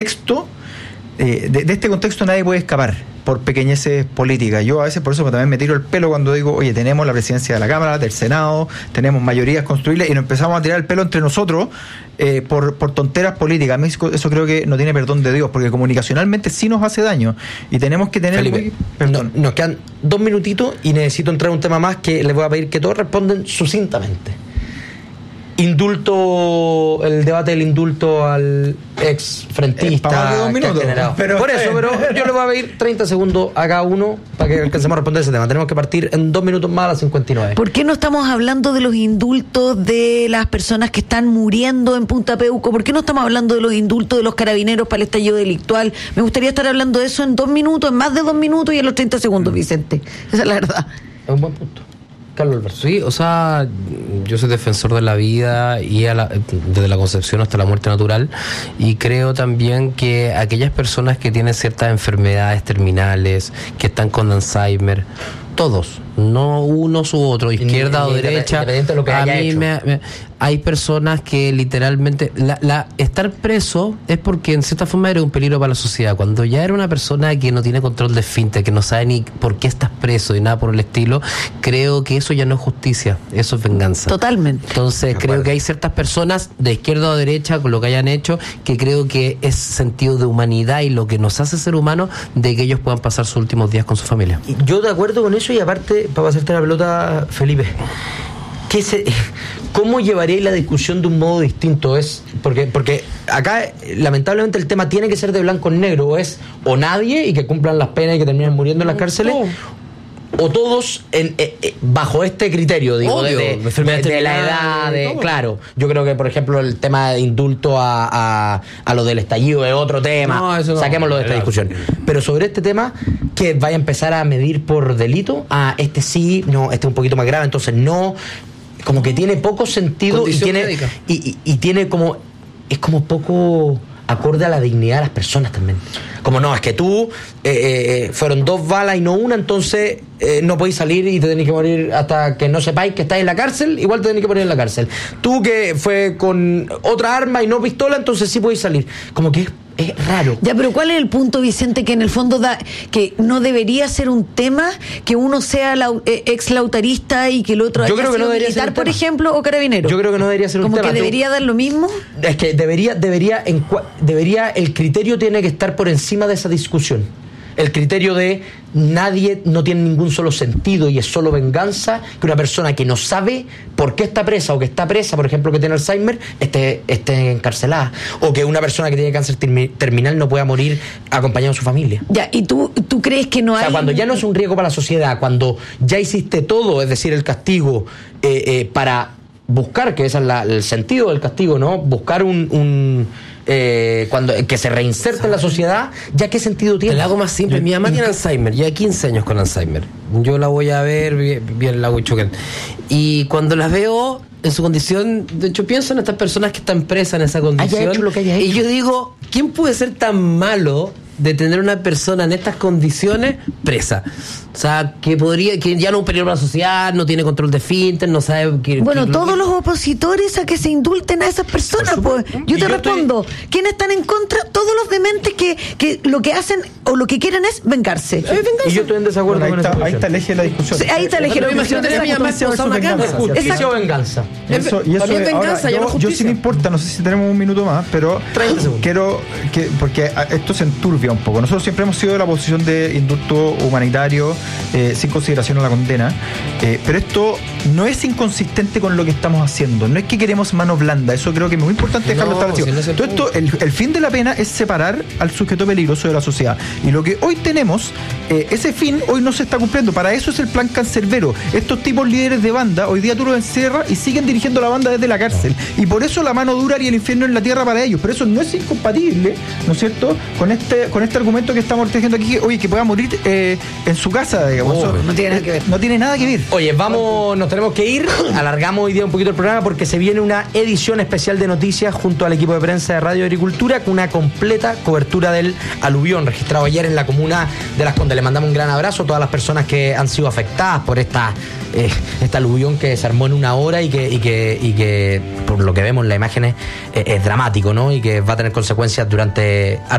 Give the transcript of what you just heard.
contexto, de este contexto nadie puede escapar por pequeñeces políticas. Yo a veces por eso también me tiro el pelo cuando digo, oye, tenemos la presidencia de la Cámara, del Senado, tenemos mayorías construibles y nos empezamos a tirar el pelo entre nosotros por tonteras políticas. A mí eso creo que no tiene perdón de Dios, porque comunicacionalmente sí nos hace daño y tenemos que tener... Felipe, nos quedan 2 minutitos y necesito entrar a un tema más que les voy a pedir que todos respondan sucintamente. Indulto, el debate del indulto al ex frentista. 2 minutos. Por eso, pero yo le voy a pedir 30 segundos a cada uno para que alcancemos a responder ese tema. Tenemos que partir en 2 minutos más a las 59. ¿Por qué no estamos hablando de los indultos de las personas que están muriendo en Punta Peuco? ¿Por qué no estamos hablando de los indultos de los carabineros para el estallido delictual? Me gustaría estar hablando de eso en 2 minutos, en más de 2 minutos y en los 30 segundos, Vicente. Esa es la verdad. Es un buen punto. Carlos Alberto. Sí, o sea, yo soy defensor de la vida y desde la concepción hasta la muerte natural, y creo también que aquellas personas que tienen ciertas enfermedades terminales, que están con Alzheimer, todos, no unos u otros, izquierda o derecha, de lo que a haya mí hecho. Hay personas que literalmente estar preso es porque en cierta forma eres un peligro para la sociedad. Cuando ya eres una persona que no tiene control de esfínter, que no sabe ni por qué estás preso y nada por el estilo, creo que eso ya no es justicia, eso es venganza. Totalmente. Entonces creo que hay ciertas personas de izquierda o derecha con lo que hayan hecho que creo que es sentido de humanidad y lo que nos hace ser humanos, de que ellos puedan pasar sus últimos días con su familia. Yo de acuerdo con eso, y aparte, para pasarte la pelota, Felipe, ¿cómo llevaríais la discusión de un modo distinto? Porque acá lamentablemente el tema tiene que ser de blanco en negro, o nadie y que cumplan las penas y que terminen muriendo en las cárceles, o todos bajo este criterio, digo, obvio, de la edad, claro. Yo creo que, por ejemplo, el tema de indulto a lo del estallido es otro tema, saquémoslo de esta discusión. Pero sobre este tema, que vaya a empezar a medir por delito, este sí, no, este es un poquito más grave, entonces no, como que tiene poco sentido y tiene como, es como poco acorde a la dignidad de las personas también. Como no, es que tú fueron 2 balas y no una, entonces no podéis salir y te tenéis que morir hasta que no sepáis que estáis en la cárcel, igual te tenéis que poner en la cárcel. Tú que fue con otra arma y no pistola, entonces sí podéis salir. Como que es raro. Ya, pero ¿cuál es el punto, Vicente, que en el fondo que no debería ser un tema que uno sea ex lautarista y que el otro yo haya creo que sido no debería militar, ser por ejemplo, o carabinero? Yo creo que no debería ser un tema. Como que debería dar lo mismo. Es que debería el criterio tiene que estar por encima de esa discusión. El criterio de nadie, no tiene ningún solo sentido y es solo venganza que una persona que no sabe por qué está presa o que está presa, por ejemplo, que tiene Alzheimer, esté encarcelada, o que una persona que tiene cáncer terminal no pueda morir acompañado de su familia. Ya, ¿y tú crees que no hay...? O sea, cuando ya no es un riesgo para la sociedad, cuando ya hiciste todo, es decir, el castigo para buscar, que ese es el sentido del castigo, ¿no? Buscar cuando que se reinserte en la sociedad, ¿ya qué sentido tiene? Te lo hago más simple. Mi mamá tiene Alzheimer, ya 15 años con Alzheimer. Yo la voy a ver, bien la hago chocar. Y cuando las veo en su condición, de hecho pienso en estas personas que están presas en esa condición. Haya hecho lo que haya hecho. Y yo digo, ¿quién puede ser tan malo de tener una persona en estas condiciones presa? O sea, que ya no es un peligro para la sociedad, no tiene control de esfínter, no sabe todos los opositores a que se indulten a esas personas, pues. Yo te respondo, ¿quiénes están en contra? Todos los dementes que lo que hacen o lo que quieren es vengarse. Y yo estoy en desacuerdo con eso. Ahí está el eje de la discusión. Sí, ahí está el eje de la discusión. Justicia o venganza. Eso es venganza, yo sí me importa, no sé si tenemos un minuto más, pero quiero porque esto se enturbia un poco. Nosotros siempre hemos sido de la posición de indulto humanitario, sin consideración a la condena, pero esto no es inconsistente con lo que estamos haciendo. No es que queremos mano blanda, eso creo que es muy importante dejarlo establecido. Si todo esto, el fin de la pena es separar al sujeto peligroso de la sociedad, y lo que hoy tenemos, ese fin hoy no se está cumpliendo. Para eso es el plan Cancerbero. Estos tipos líderes de banda, hoy día tú los encierras y siguen dirigiendo la banda desde la cárcel, y por eso la mano dura y el infierno en la tierra para ellos. Pero eso no es incompatible, ¿no es cierto?, con este argumento que estamos tejiendo aquí, que pueda morir en su casa, digamos. No tiene nada que ver. No tiene nada que ver. Oye, nos tenemos que ir. Alargamos hoy día un poquito el programa porque se viene una edición especial de noticias junto al equipo de prensa de Radio Agricultura, con una completa cobertura del aluvión registrado ayer en la comuna de Las Condes. Le mandamos un gran abrazo a todas las personas que han sido afectadas por esta aluvión que se armó en una hora y que por lo que vemos en las imágenes es dramático, ¿no? Y que va a tener consecuencias durante